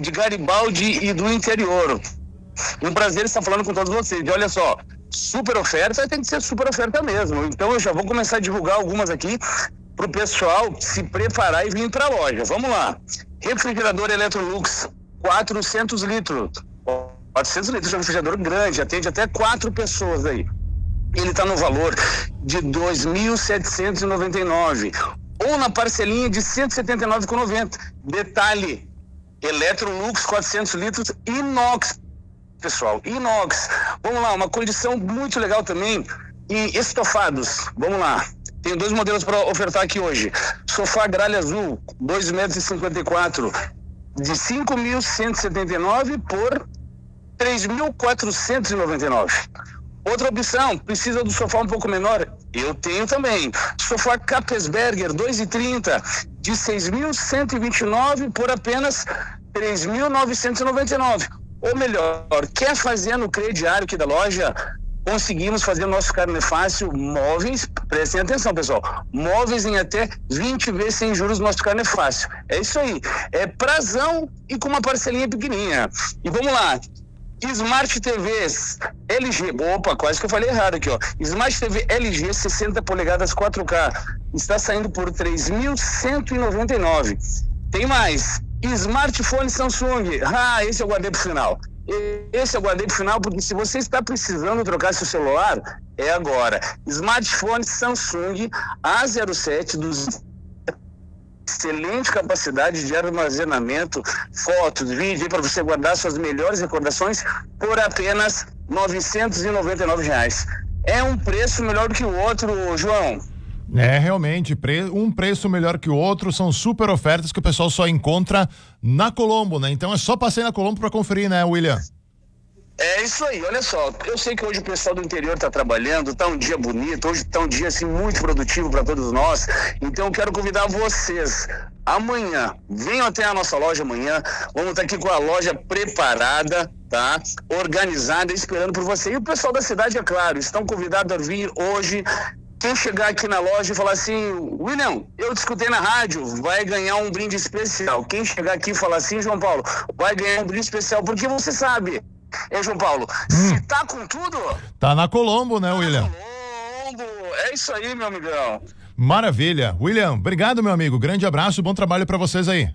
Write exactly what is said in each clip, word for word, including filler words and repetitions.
de Garibaldi e do interior. Um prazer estar falando com todos vocês. E olha só, super oferta tem que ser super oferta mesmo. Então eu já vou começar a divulgar algumas aqui para o pessoal se preparar e vir para a loja. Vamos lá. Refrigerador Electrolux, quatrocentos litros. quatrocentos litros de um refrigerador grande, atende até quatro pessoas aí. Ele está no valor de dois mil setecentos e noventa e nove reais. Ou na parcelinha de cento e setenta e nove reais e noventa centavos. Detalhe, Electrolux quatrocentos litros inox, pessoal, inox. Vamos lá, uma condição muito legal também. E estofados, vamos lá. Tenho dois modelos para ofertar aqui hoje. Sofá gralha azul, dois metros e cinquenta e quatro, de cinco mil cento e setenta e nove reais por três mil quatrocentos e noventa e nove reais. Outra opção, precisa do sofá um pouco menor? Eu tenho também. Sofá Capesberger dois e trinta, de seis mil cento e vinte e nove reais por apenas três mil novecentos e noventa e nove reais. Ou melhor, quer fazer no crediário aqui da loja? Conseguimos fazer o nosso Carne Fácil móveis, prestem atenção, pessoal, móveis em até vinte vezes sem juros no nosso Carne Fácil. É isso aí, é prazão e com uma parcelinha pequenininha. E vamos lá. Smart T Vs L G, opa, quase que eu falei errado aqui, ó. Smart T V L G sessenta polegadas quatro K está saindo por três mil cento e noventa e nove reais. Tem mais, smartphone Samsung, ah, esse eu guardei pro final. Esse eu guardei pro final porque se você está precisando trocar seu celular, é agora. Smartphone Samsung A zero sete dos excelente capacidade de armazenamento, fotos, vídeo, para você guardar suas melhores recordações por apenas novecentos e noventa e nove reais. É um preço melhor do que o outro, João. É, realmente, um preço melhor que o outro, são super ofertas que o pessoal só encontra na Colombo, né? Então é só passar na Colombo para conferir, né, William? É isso aí, olha só, eu sei que hoje o pessoal do interior está trabalhando, está um dia bonito, hoje está um dia assim muito produtivo para todos nós, então eu quero convidar vocês, amanhã, venham até a nossa loja amanhã, vamos estar aqui com a loja preparada, tá? Organizada, esperando por você, e o pessoal da cidade, é claro, estão convidados a vir hoje. Quem chegar aqui na loja e falar assim, William, eu te escutei na rádio, vai ganhar um brinde especial. Quem chegar aqui e falar assim, João Paulo, vai ganhar um brinde especial, porque você sabe, é, João Paulo, hum. se tá com tudo... Tá na Colombo, né, tá William? Na Colombo, é isso aí, meu amigão. Maravilha. William, obrigado, meu amigo, grande abraço, bom trabalho pra vocês aí.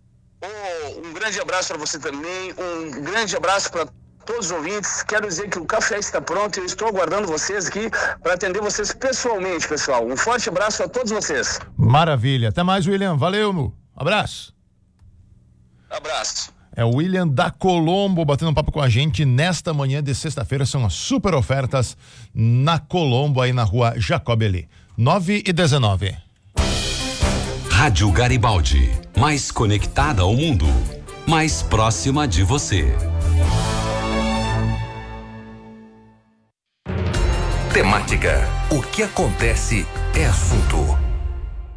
Oh, um grande abraço pra você também, um grande abraço pra todos os ouvintes. Quero dizer que o café está pronto e eu estou aguardando vocês aqui para atender vocês pessoalmente, pessoal. Um forte abraço a todos vocês. Maravilha. Até mais, William. Valeu, meu. Abraço. Abraço. É o William da Colombo batendo um papo com a gente nesta manhã de sexta-feira. São as super ofertas na Colombo, aí na rua Jacob ali. nove e dezenove. Rádio Garibaldi. Mais conectada ao mundo. Mais próxima de você. Temática. O que acontece é assunto.